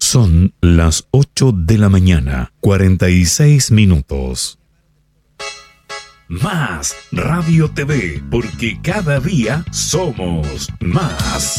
Son las 8 de la mañana, 46 minutos. Más Radio TV, porque cada día somos más.